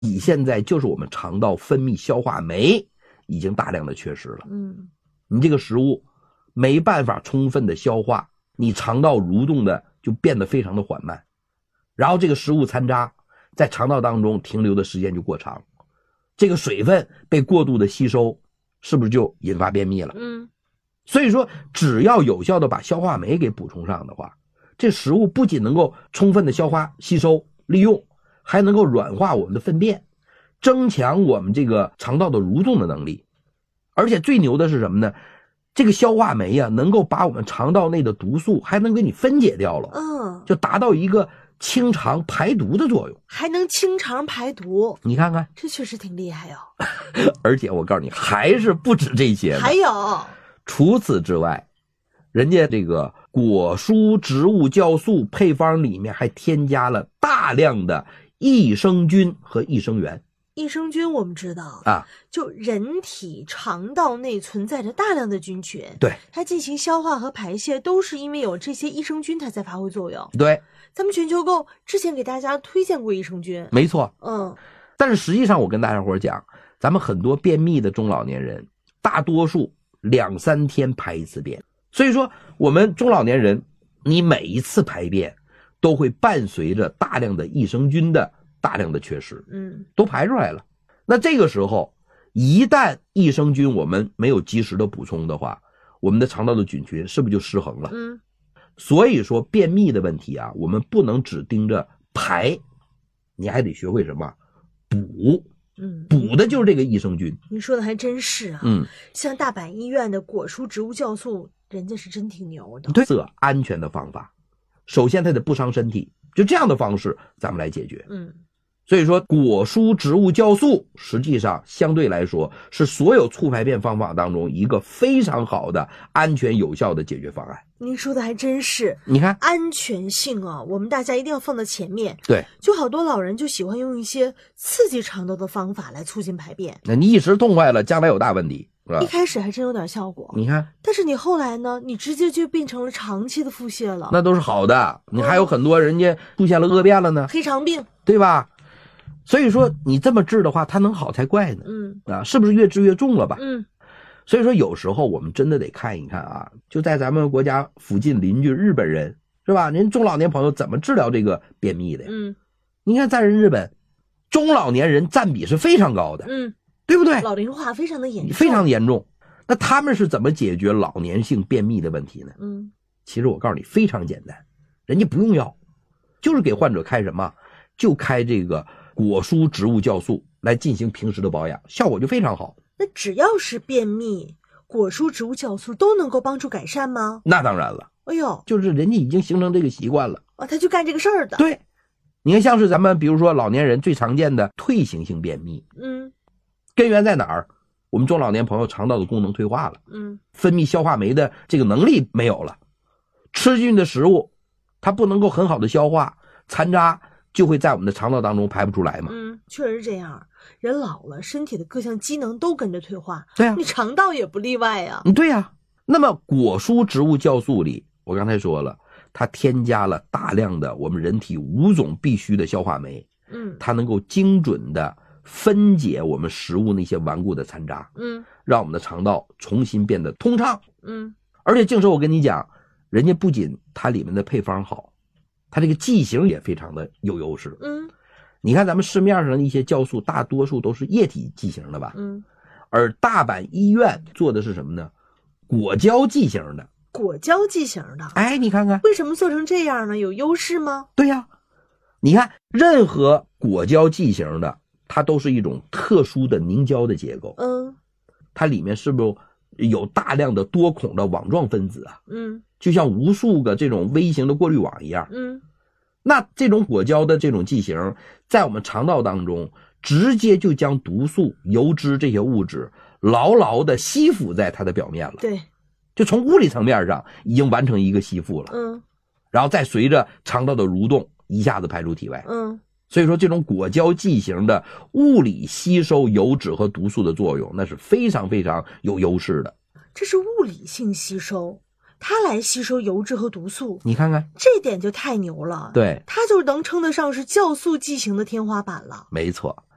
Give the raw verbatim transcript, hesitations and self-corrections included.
你现在就是我们肠道分泌消化酶已经大量的缺失了。 嗯， 你这个食物没办法充分的消化，你肠道蠕动的就变得非常的缓慢，然后这个食物残渣在肠道当中停留的时间就过长，这个水分被过度的吸收，是不是就引发便秘了？ 嗯， 所以说只要有效的把消化酶给补充上的话，这食物不仅能够充分的消化吸收利用，还能够软化我们的粪便，增强我们这个肠道的蠕动的能力。而且最牛的是什么呢？这个消化酶啊，能够把我们肠道内的毒素还能给你分解掉了， 嗯， 就达到一个清肠排毒的作用， 还能清肠排毒。 你看看， 这确实挺厉害哦。 而且我告诉你，还是不止这些呢， 还有， 除此之外，人家这个果蔬植物酵素配方里面还添加了大量的益生菌和益生元。 益生菌我们知道啊， 就人体肠道内存在着大量的菌群， 对， 它进行消化和排泄都是因为有这些益生菌它才发挥作用。 对， 咱们全球购之前给大家推荐过益生菌， 没错。 嗯， 但是实际上我跟大家伙讲，咱们很多便秘的中老年人，大多数两三天排一次便，所以说我们中老年人，你每一次排便都会伴随着大量的益生菌的大量的缺失， 嗯， 都排出来了。那这个时候一旦益生菌我们没有及时的补充的话，我们的肠道的菌群是不是就失衡了？ 嗯， 所以说便秘的问题啊，我们不能只盯着排，你还得学会什么补。 嗯， 补的就是这个益生菌。 你说的还真是啊。 嗯， 像大阪医院的果蔬植物酵素，人家是真挺牛的。 对，这安全的方法，首先它得不伤身体，就这样的方式咱们来解决。 嗯， 所以说果蔬植物酵素实际上相对来说是所有促排便方法当中一个非常好的安全有效的解决方案。 您说的还真是。 你看安全性啊，我们大家一定要放到前面。 对， 就好多老人就喜欢用一些刺激肠道的方法来促进排便， 那你一时痛快了，将来有大问题，是吧？ 一开始还真有点效果， 你看， 但是你后来呢，你直接就变成了长期的腹泻了， 那都是好的，你还有很多人家出现了恶变了呢， 黑肠病， 对吧？所以说你这么治的话，它能好才怪呢。 嗯啊，是不是越治越重了吧？ 嗯， 所以说有时候我们真的得看一看啊，就在咱们国家附近邻居日本人，是吧？人中老年朋友怎么治疗这个便秘的呀？ 嗯， 你看在人日本，中老年人占比是非常高的， 嗯， 对不对？ 老龄化非常的严重， 非常严重。那他们是怎么解决老年性便秘的问题呢？ 嗯， 其实我告诉你非常简单，人家不用药，就是给患者开什么，就开这个果蔬植物酵素来进行平时的保养，效果就非常好。 那只要是便秘，果蔬植物酵素都能够帮助改善吗？ 那当然了， 哎呦， 就是人家已经形成这个习惯了。 哦，他就干这个事儿的。 对，你看像是咱们比如说老年人最常见的退行性便秘， 嗯根源在哪儿？我们中老年朋友肠道的功能退化了， 嗯， 分泌消化酶的这个能力没有了，吃进的食物它不能够很好的消化，残渣就会在我们的肠道当中排不出来嘛。 嗯，确实是这样。人老了，身体的各项机能都跟着退化， 对啊你肠道也不例外呀。 嗯，对呀、啊。那么果蔬植物酵素里，我刚才说了，它添加了大量的我们人体五种必需的消化酶， 嗯它能够精准的分解我们食物那些顽固的残渣， 嗯让我们的肠道重新变得通畅。 嗯， 而且净说我跟你讲，人家不仅它里面的配方好，它这个剂型也非常的有优势。 嗯， 你看咱们市面上的一些酵素大多数都是液体剂型的吧， 嗯， 而大阪医院做的是什么呢？果胶剂型的。 果胶剂型的。 哎，你看看， 为什么做成这样呢？有优势吗？ 对呀，你看任何果胶剂型的，它都是一种特殊的凝胶的结构， 嗯它里面是不是有大量的多孔的网状分子啊？ 嗯就像无数个这种微型的过滤网一样。 嗯， 那这种果胶的这种剂型，在我们肠道当中，直接就将毒素、油脂这些物质牢牢的吸附在它的表面了。 对， 就从物理层面上已经完成一个吸附了， 嗯然后再随着肠道的蠕动，一下子排出体外。 嗯， 所以说这种果胶剂型的物理吸收油脂和毒素的作用，那是非常非常有优势的。 这是物理性吸收，它来吸收油脂和毒素， 你看看， 这点就太牛了。 对， 它就能称得上是酵素剂型的天花板了。 没错。